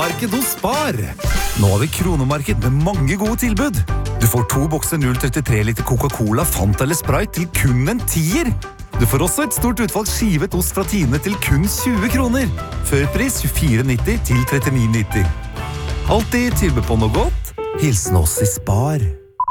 kronemarked hos Spar. Nå har vi kronemarked med mange gode tilbud. Du får 2 bokser 0,33 liter Coca-Cola, Fanta eller Sprite til kun en 10er. Du får også et stort utvalg skivet ost fra Tine til kun 20 kroner. Førpris 24,90 til 39,90. Alltid tilbud på noe godt. Hilsen oss i Spar.